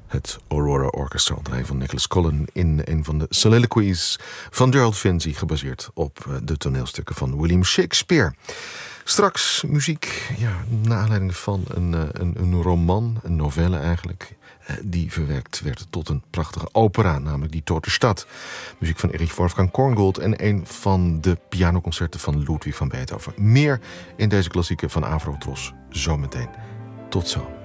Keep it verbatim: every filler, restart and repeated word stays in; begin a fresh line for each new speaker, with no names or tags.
Het Aurora Orchestra onder leiding van Nicholas Collin in een van de soliloquies van Gerald Finzi, gebaseerd op de toneelstukken van William Shakespeare. Straks muziek, ja, naar aanleiding van een, een, een roman, een novelle eigenlijk, die verwerkt werd tot een prachtige opera, namelijk Die Tote Stad. Muziek van Erich Wolfgang Korngold en een van de pianoconcerten van Ludwig van Beethoven. Meer in deze klassieke van Avrotros zometeen. Tot zo.